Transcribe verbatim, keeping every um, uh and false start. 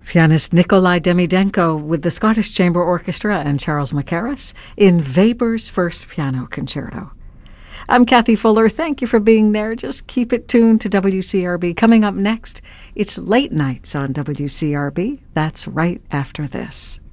Pianist Nikolai Demidenko with the Scottish Chamber Orchestra and Charles Mackerras in Weber's First Piano Concerto. I'm Kathy Fuller. Thank you for being there. Just keep it tuned to W C R B. Coming up next, it's Late Nights on W C R B. That's right after this.